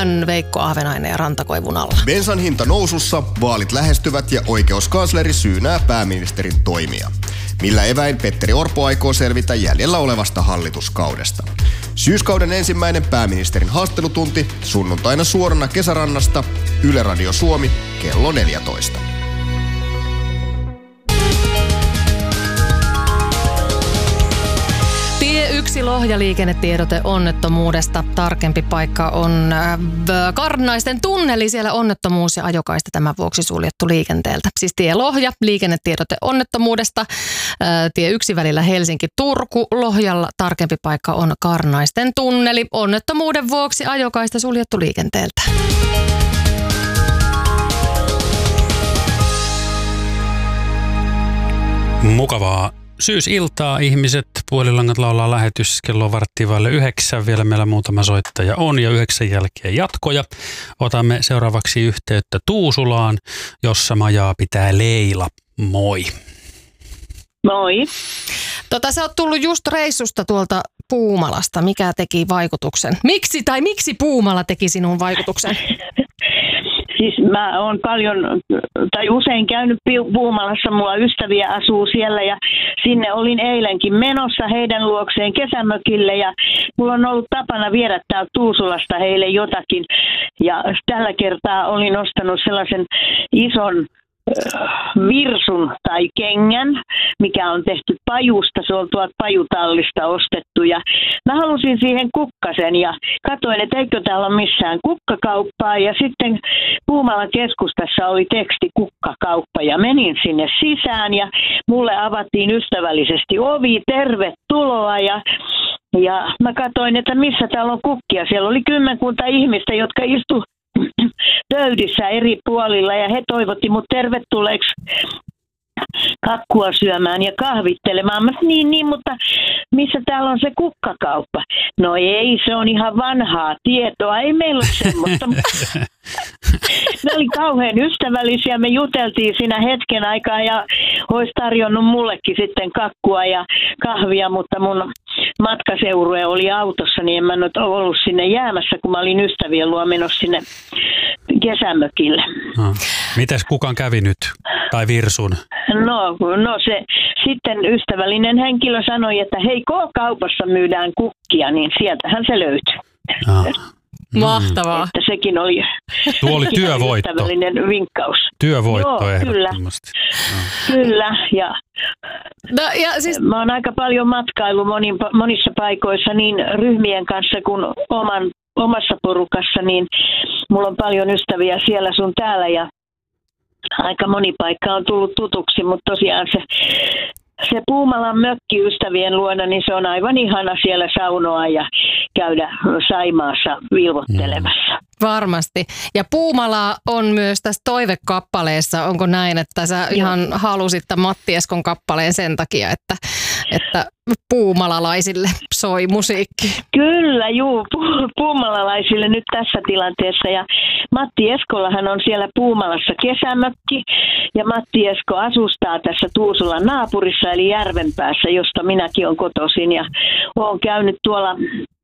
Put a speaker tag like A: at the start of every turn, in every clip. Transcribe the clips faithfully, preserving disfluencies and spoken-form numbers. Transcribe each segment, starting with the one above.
A: yön Veikko Ahvenainen ja Rantakoivun alla.
B: Bensan hinta nousussa, vaalit lähestyvät ja oikeuskansleri syynää pääministerin toimia. Millä eväin Petteri Orpo aikoo selvitä jäljellä olevasta hallituskaudesta. Syyskauden ensimmäinen pääministerin haastattelutunti sunnuntaina suorana Kesärannasta, Yle Radio Suomi, kello neljätoista.
A: Tie yksi Lohja-liikennetiedote onnettomuudesta. Tarkempi paikka on äh, Karnaisten tunneli. Siellä onnettomuus ja ajokaista tämän vuoksi suljettu liikenteeltä. Siis tie Lohja, liikennetiedote onnettomuudesta. Äh, tie yksi välillä Helsinki-Turku. Lohjalla tarkempi paikka on Karnaisten tunneli. Onnettomuuden vuoksi ajokaista suljettu liikenteeltä.
C: Mukavaa syysiltaa ihmiset. Puolilangat laulaa lähetys kello varttiin vaille yhdeksän. Vielä meillä muutama soittaja on ja yhdeksän jälkeen jatkoja. Otamme seuraavaksi yhteyttä Tuusulaan, jossa majaa pitää Leila. Moi.
D: Moi.
A: Tota, sä oot tullut just reissusta tuolta Puumalasta. Mikä teki vaikutuksen? Miksi tai miksi Puumala teki sinun vaikutuksen?
D: Siis mä oon paljon, tai usein käynyt Puumalassa, mulla ystäviä asuu siellä ja sinne olin eilenkin menossa heidän luokseen kesämökille ja mulla on ollut tapana viedä täältä Tuusulasta heille jotakin. Ja tällä kertaa olin ostanut sellaisen ison virsun tai kengän, mikä on tehty pajusta, se on tuolta pajutallista ostettu ja mä halusin siihen kukkasen ja katsoin, että eikö täällä ole missään kukkakauppaa ja sitten Puumalan keskustassa oli teksti kukkakauppa ja menin sinne sisään ja mulle avattiin ystävällisesti ovi, tervetuloa ja ja mä katsoin, että missä täällä on kukkia. Siellä oli kymmenkunta ihmistä, jotka istu pöydissä eri puolilla ja he toivotti mut tervetulleeksi kakkua syömään ja kahvittelemaan. Mä niin, niin, mutta missä täällä on se kukkakauppa? No ei, se on ihan vanhaa tietoa, ei meillä ole semmoista. Me oli kauhean ystävällisiä, me juteltiin siinä hetken aikaa ja olisi tarjonnut mullekin sitten kakkua ja kahvia, mutta mun matkaseurue oli autossa, niin en mä nyt ollut sinne jäämässä, kun mä olin ystävien luo menossa sinne kesämökille.
C: No. Mitäs kukaan kävi nyt? Tai virsun?
D: No, no se sitten ystävällinen henkilö sanoi, että hei, K-kaupassa myydään kukkia, niin sieltähän se löytyy.
C: Ah.
A: Mahtavaa.
D: Että sekin oli,
C: Tuo oli työvoitto.
D: Ystävällinen vinkkaus.
C: Työvoitto
D: Joo,
C: ehdottomasti.
D: Kyllä. Kyllä, ja,
A: no, ja siis...
D: mä oon aika paljon matkailu monin, monissa paikoissa niin ryhmien kanssa kuin oman, omassa porukassa, niin mulla on paljon ystäviä siellä sun täällä ja aika moni paikka on tullut tutuksi, mutta tosiaan se, se Puumalan mökki ystävien luona, niin se on aivan ihana siellä saunoa ja käydä Saimaassa vilvottelemassa.
A: Varmasti. Ja Puumala on myös tässä toivekappaleessa. Onko näin, että sä ihan Joo. halusit tämän Matti Eskon kappaleen sen takia, että, että puumalalaisille soi musiikki?
D: Kyllä, juu, pu- puumalalaisille nyt tässä tilanteessa. Ja Matti Eskollahan on siellä Puumalassa kesämökki. Ja Matti Esko asustaa tässä Tuusulan naapurissa, eli Järvenpäässä, josta minäkin olen kotoisin. Ja olen käynyt tuolla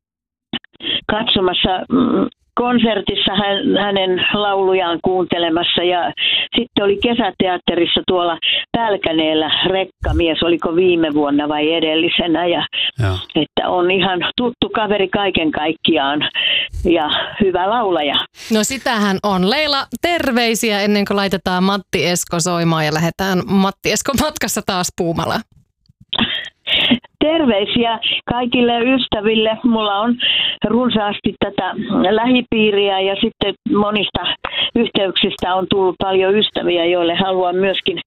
D: katsomassa konsertissa hänen laulujaan kuuntelemassa ja sitten oli kesäteatterissa tuolla Pälkäneellä rekkamies, oliko viime vuonna vai edellisenä ja Joo. että on ihan tuttu kaveri kaiken kaikkiaan ja hyvä laulaja.
A: No sitähän on. Leila, terveisiä ennen kuin laitetaan Matti Esko soimaan ja lähdetään Matti Esko matkassa taas Puumalaan.
D: Terveisiä kaikille ystäville. Mulla on runsaasti tätä lähipiiriä ja sitten monista yhteyksistä on tullut paljon ystäviä, joille haluan myöskin